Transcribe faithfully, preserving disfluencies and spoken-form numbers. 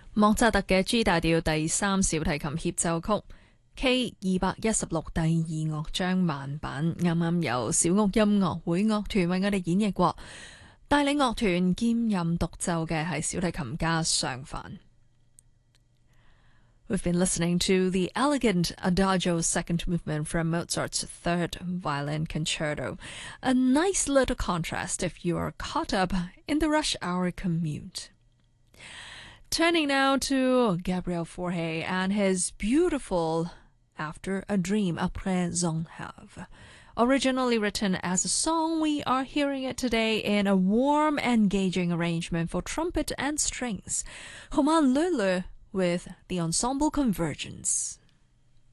莫扎特嘅 G 大調第三小提琴協奏曲 K 二百一十六第二樂章慢板，啱啱由小屋音樂會樂團為我哋演繹過，帶領樂團兼任獨奏嘅係小提琴家尚凡。We've been listening to the elegant Adagio second movement from Mozart's third violin concerto. A nice little contrast if you are caught up in the rush hour commute. Turning now to Gabriel Fauré and his beautiful After a Dream, Après un rêve. Originally written as a song, we are hearing it today in a warm, engaging arrangement for trumpet and strings. Romain Leleu with the Ensemble Convergence.